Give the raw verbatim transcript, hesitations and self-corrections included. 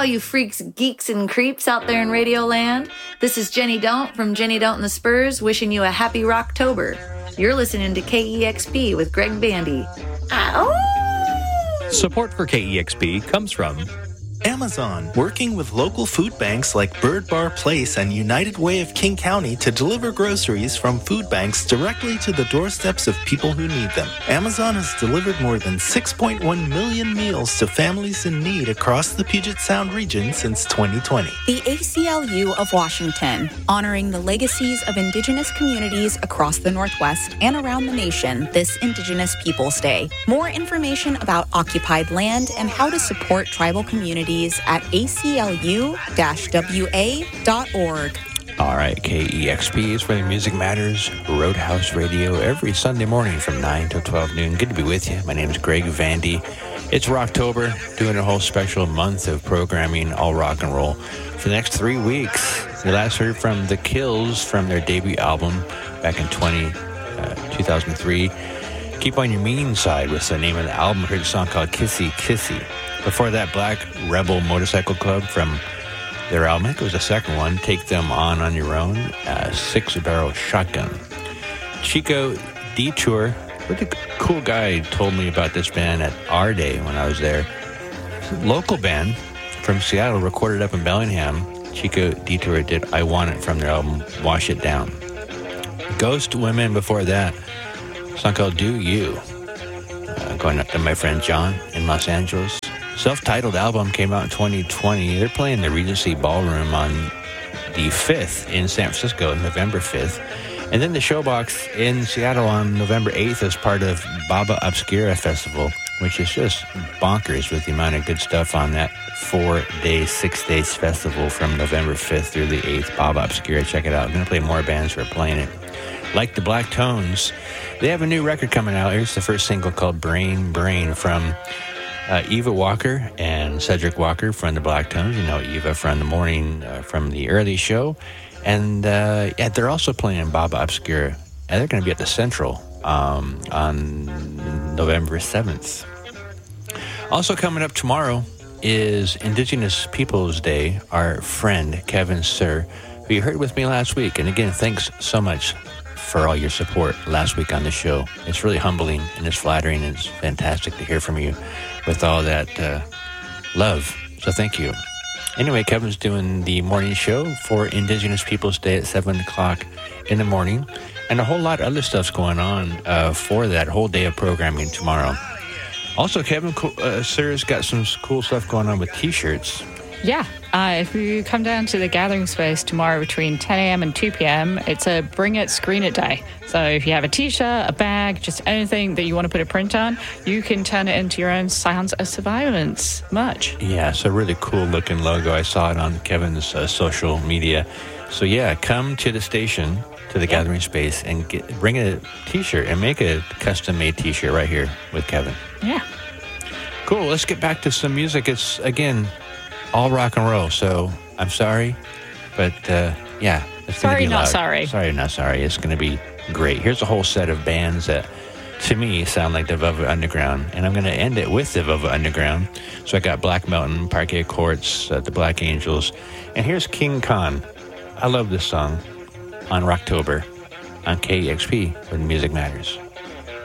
all you freaks, geeks, and creeps out there in Radio Land. This is Jenny Don't from Jenny Don't and the Spurs, wishing you a happy Rocktober. You're listening to K E X P with Greg Bandy. Ow! Support for K E X P comes from Amazon, working with local food banks like Bird Bar Place and United Way of King County to deliver groceries from food banks directly to the doorsteps of people who need them. Amazon has delivered more than six point one million meals to families in need across the Puget Sound region since twenty twenty. The A C L U of Washington, honoring the legacies of Indigenous communities across the Northwest and around the nation this Indigenous Peoples Day. More information about occupied land and how to support tribal communities at A C L U W A dot org. All right, K E X P is where the music matters. Roadhouse Radio every Sunday morning from nine to twelve noon. Good to be with you. My name is Greg Vandy. It's Rocktober, doing a whole special month of programming, all rock and roll, for the next three weeks. We last heard from The Kills from their debut album back in twenty, uh, two thousand three. Keep on Your Mean Side was the name of the album. We heard a song called Kissy Kissy. Before that, Black Rebel Motorcycle Club from their album, I think it was the second one, Take Them On On Your Own, uh, Six Barrel Shotgun. Chico Detour, what a cool guy told me about this band at our day when I was there. Local band from Seattle, recorded up in Bellingham. Chico Detour did I Want It from their album, Wash It Down. Ghost Women before that, a song called Do You. Uh, going up to my friend John in Los Angeles. Self-titled album came out in twenty twenty. They're playing the Regency Ballroom on the fifth in San Francisco, November fifth. And then the Showbox in Seattle on November eighth as part of Baba Obscura Festival, which is just bonkers with the amount of good stuff on that four-day, six-day festival from November fifth through the eighth. Baba Obscura, check it out. I'm going to play more bands who are playing it. Like the Black Tones, they have a new record coming out. Here's the first single called Brain Brain from uh, Eva Walker and Cedric Walker from the Black Tones. You know Eva from the morning, uh, from the early show. And uh, yeah, they're also playing Baba Obscura. And they're going to be at the Central um, on November seventh. Also coming up tomorrow is Indigenous Peoples Day. Our friend Kevin Sir, who you heard with me last week. And again, thanks so much for all your support last week on the show. It's really humbling and it's flattering and it's fantastic to hear from you with all that uh, love. So thank you. Anyway, Kevin's doing the morning show for Indigenous Peoples Day at seven o'clock in the morning. And a whole lot of other stuff's going on uh, for that whole day of programming tomorrow. Also, Kevin uh, Sir's got some cool stuff going on with T-shirts. Yeah. Uh, if you come down to the gathering space tomorrow between ten a.m. and two p.m., it's a Bring It, Screen It day. So if you have a T-shirt, a bag, just anything that you want to put a print on, you can turn it into your own Sounds of Survivance merch. Yeah, it's a really cool looking logo. I saw it on Kevin's uh, social media. So yeah, come to the station, to the yep. gathering space, and get, bring a T-shirt and make a custom-made T-shirt right here with Kevin. Yeah. Cool. Let's get back to some music. It's, again, all rock and roll, so I'm sorry, but uh, yeah. It's sorry, be not loud. sorry. Sorry, not sorry. It's going to be great. Here's a whole set of bands that, to me, sound like the Velvet Underground, and I'm going to end it with the Velvet Underground. So I got Black Mountain, Parquet Courts, uh, the Black Angels, and here's King Khan. I love this song on Rocktober on K E X P, where the music matters.